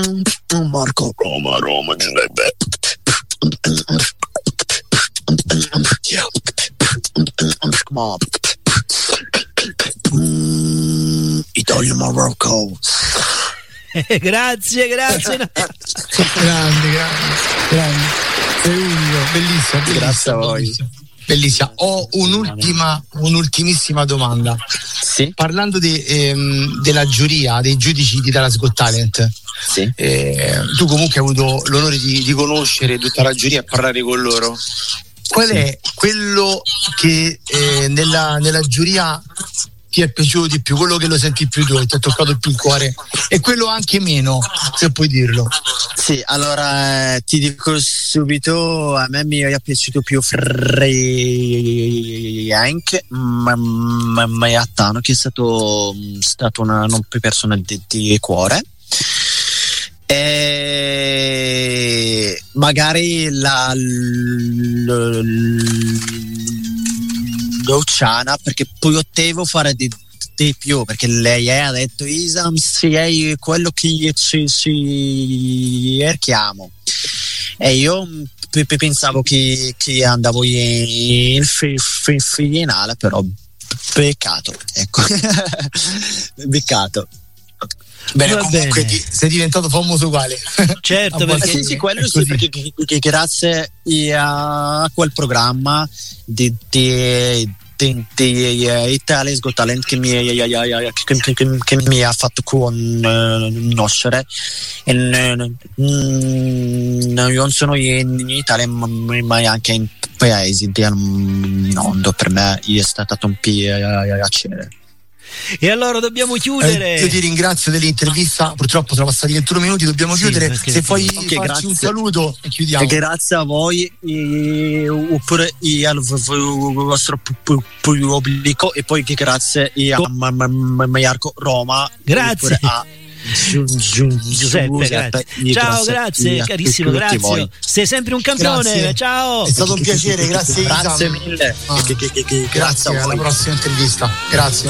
Marco Roma Giuseppe Italia Marocco. Grazie. grande. Sei unico, bellissimo. Grazie a voi. Bellissimo. Bellissima. Ho un'ultimissima domanda. Sì. Parlando della giuria, dei giudici di Italia Got Talent, Sì. Tu comunque hai avuto l'onore di conoscere tutta la giuria e parlare con loro. Qual è quello che nella giuria ti è piaciuto di più, quello che lo senti più tu, ti ha toccato più il cuore, e quello anche meno, se puoi dirlo? Sì, allora ti dico subito, a me mi è piaciuto più Frank Maiatano, che è stato una persona di cuore. E magari Luciana, perché potevo fare di più, perché lei ha detto Isam, sei quello che ci cerchiamo, e io pensavo che andavo in finale, però peccato, ecco. Peccato. Bene, comunque sei diventato famoso uguale. Certo, perché sì, quello sì, perché grazie a quel programma di Italia Got Talent che mi ha fatto conoscere, e non sono in Italia ma anche in paesi del mondo. Per me è stato un piacere. E allora dobbiamo chiudere. Io ti ringrazio dell'intervista, purtroppo sono passati 21 minuti, dobbiamo chiudere. Se puoi farci un saluto e chiudiamo. Grazie a voi oppure al vostro pubblico, e poi grazie a Marco Roma. Grazie a Giuseppe, grazie. Ciao, grazie carissimo, grazie voi. Sei sempre un campione. Grazie. Ciao, è stato un piacere, grazie mille. Grazie, alla prossima intervista. Grazie.